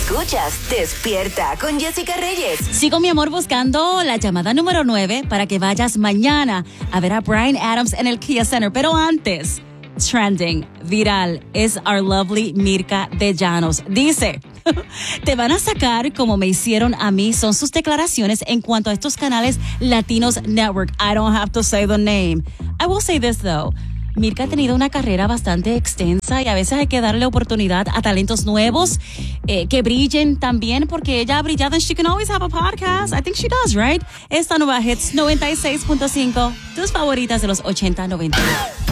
Escuchas Despierta con Jessica Reyes. Sigo, mi amor, buscando la llamada número 9 para que vayas mañana a ver a Bryan Adams en el Kia Center. Pero antes, trending, viral, es our lovely Mirka de Llanos. Dice, te van a sacar como me hicieron a mí. Son sus declaraciones en cuanto a estos canales Latinos Network. I don't have to say the name. I will say this, though. Mirka ha tenido una carrera bastante extensa y a veces hay que darle oportunidad a talentos nuevos que brillen también, porque ella ha brillado en She Can Always Have a Podcast. I think she does, right? Esta nueva Hits 96.5, tus favoritas de los 80-90.